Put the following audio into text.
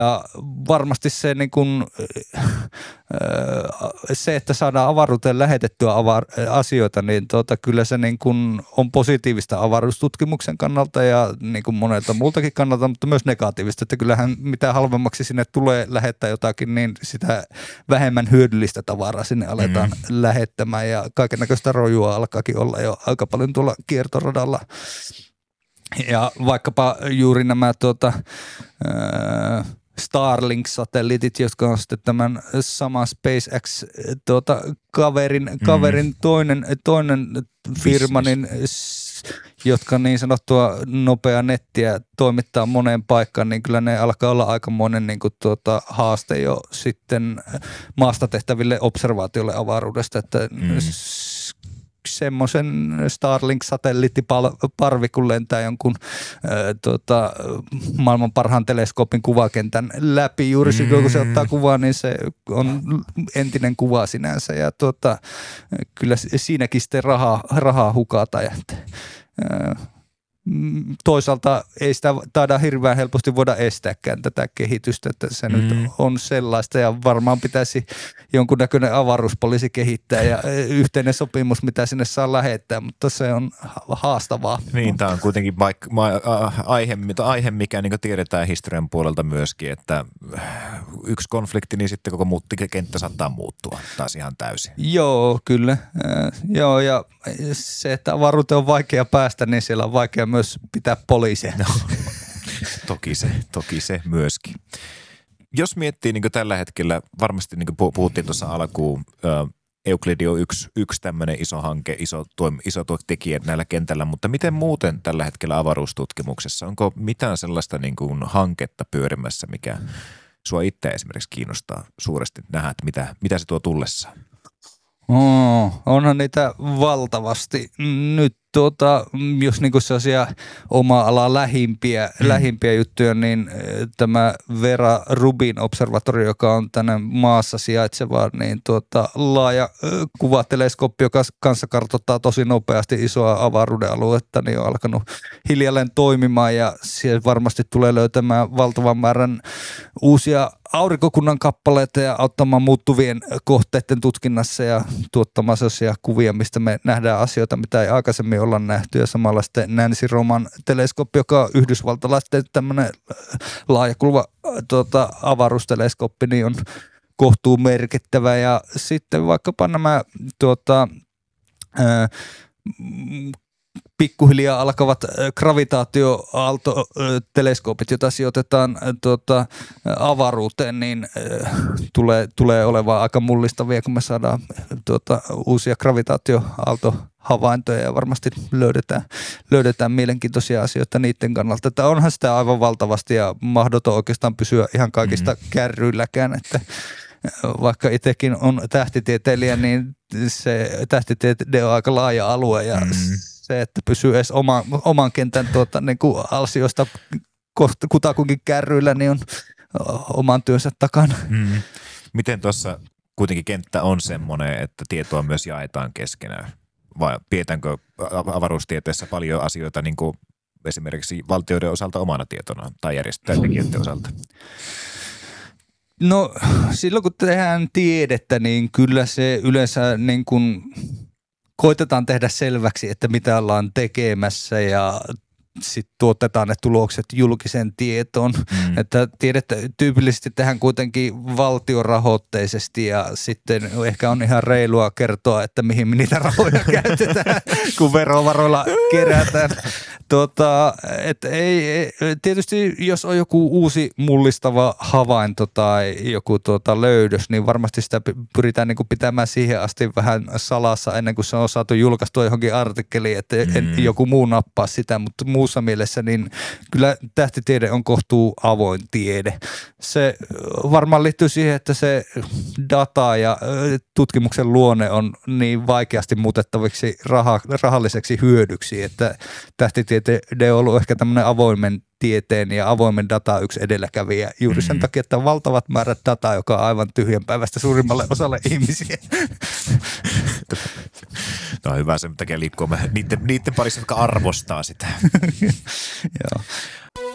Ja varmasti se, niin kun, se, että saadaan avaruuteen lähetettyä asioita, niin kyllä se niin kun on positiivista avaruustutkimuksen kannalta ja niin kun monelta muultakin kannalta, mutta myös negatiivista. Että kyllähän mitä halvemmaksi sinne tulee lähettää jotakin, niin sitä vähemmän hyödyllistä tavaraa sinne aletaan lähettämään. Ja kaikennäköistä rojua alkaakin olla jo aika paljon tuolla kiertoradalla. Ja vaikkapa juuri nämä Starlink-satelliitit, jotka on sitten tämän saman SpaceX-kaverin toinen firma, niin, jotka niin sanottua nopeaa nettiä toimittaa moneen paikkaan, niin kyllä ne alkaa olla aikamoinen niin kuin haaste jo sitten maasta tehtäville observaatioille avaruudesta, että semmoisen Starlink-satelliittiparvi, kun lentää jonkun maailman parhaan teleskoopin kuvakentän läpi. Juuri silloin, kun se ottaa kuvaa, niin se on entinen kuva sinänsä. Ja kyllä siinäkin sitten rahaa hukata. Toisaalta ei sitä taida hirveän helposti voida estääkään tätä kehitystä, että se nyt on sellaista ja varmaan pitäisi jonkunnäköinen avaruuspoliisi kehittää ja yhteinen sopimus, mitä sinne saa lähettää, mutta se on haastavaa. Niin, tämä on kuitenkin aihe, mikä niin tiedetään historian puolelta myöskin, että yksi konflikti, niin sitten koko kenttä saattaa muuttua taas ihan täysin. Joo, kyllä. Joo, ja se, että avaruuteen on vaikea päästä, niin siellä on vaikea myös pitää poliisia. No, toki se myöskin. Jos miettii niin tällä hetkellä, varmasti niin puhuttiin tuossa alkuun, Euclid on yksi tämmöinen iso hanke, iso tekijä näillä kentällä, mutta miten muuten tällä hetkellä avaruustutkimuksessa? Onko mitään sellaista niin kuin hanketta pyörimässä, mikä sua itse esimerkiksi kiinnostaa suuresti nähdä, että mitä se tuo tullessaan? Onhan niitä valtavasti. Nyt jos niinku sellaisia oma-ala lähimpiä juttuja, niin tämä Vera Rubin observatorio, joka on tänne maassa sijaitseva, niin laaja kuvateleskooppi, joka kanssa kartoittaa tosi nopeasti isoa avaruuden aluetta, niin on alkanut hiljalleen toimimaan ja siellä varmasti tulee löytämään valtavan määrän uusia aurinkokunnan kappaleita ja auttamaan muuttuvien kohteiden tutkinnassa ja tuottamaan sellaisia kuvia, mistä me nähdään asioita, mitä ei aikaisemmin olla nähty. Ja samalla sitten Nancy Roman teleskooppi, joka on yhdysvaltalaisten tämmöinen laajakuluva avaruusteleskooppi, niin on kohtuu merkittävä. Ja sitten vaikkapa nämä pikkuhiljaa alkavat gravitaatioaaltoteleskoopit, joita sijoitetaan avaruuteen, niin tulee olemaan aika mullistavia, kun me saadaan uusia gravitaatioaaltohavaintoja ja varmasti löydetään mielenkiintoisia asioita niiden kannalta. Että onhan sitä aivan valtavasti ja mahdoton oikeastaan pysyä ihan kaikista kärryilläkään, että vaikka itsekin on tähtitieteilijä, niin se tähtitiede on aika laaja alue ja se, että pysyy edes oman kentän niin kuin ansiosta kutakuinkin kärryillä, niin on oman työnsä takana. Miten tuossa kuitenkin kenttä on semmoinen, että tietoa myös jaetaan keskenään? Vai pidetäänkö avaruustieteessä paljon asioita niin kuin esimerkiksi valtioiden osalta omana tietona tai järjestötekijöiden osalta? No silloin kun tehdään tiedettä, niin kyllä se yleensä niin kuin koitetaan tehdä selväksi, että mitä ollaan tekemässä ja sitten tuotetaan ne tulokset julkiseen tietoon. Että tiedettä tyypillisesti tehdään kuitenkin valtiorahoitteisesti ja sitten ehkä on ihan reilua kertoa, että mihin niitä rahoja käytetään, kun verovaroilla kerätään. Tietysti jos on joku uusi mullistava havainto tai joku löydös, niin varmasti sitä pyritään niin kuin pitämään siihen asti vähän salassa ennen kuin se on saatu julkaistua johonkin artikkeliin, että joku muu nappaa sitä, mutta muussa mielessä niin kyllä tähtitiede on kohtuu avoin tiede. Se varmaan liittyy siihen, että se data ja tutkimuksen luonne on niin vaikeasti muutettaviksi rahalliseksi hyödyksi, että tähtitiede on ollut ehkä tämmöinen avoimen tieteen ja avoimen data yksi edelläkävijä juuri sen takia, että on valtavat määrät dataa, joka on aivan tyhjänpäiväistä suurimmalle osalle ihmisiä. No hyvä, sen takia liikkuu niiden parissa, jotka arvostaa sitä. Joo.